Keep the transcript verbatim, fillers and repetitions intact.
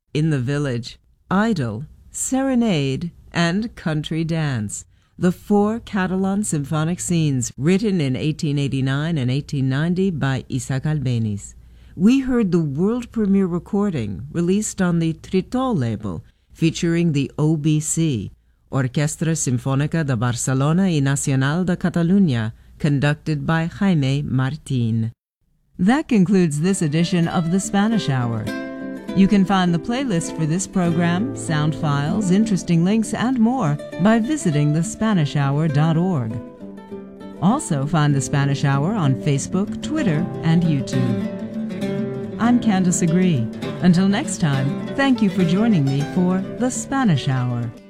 In the Village, Idle, Serenade, and Country Dance, the four Catalan symphonic scenes written in eighteen eighty-nine and eighteen ninety by Isaac Albéniz. We heard the world premiere recording released on the Tritó label, featuring the O B C, Orquestra Sinfónica de Barcelona y Nacional de Catalunya, conducted by Jaime Martín. That concludes this edition of The Spanish Hour. You can find the playlist for this program, sound files, interesting links, and more by visiting the spanish hour dot org. Also find The Spanish Hour on Facebook, Twitter, and YouTube. I'm Candace Agree. Until next time, thank you for joining me for The Spanish Hour.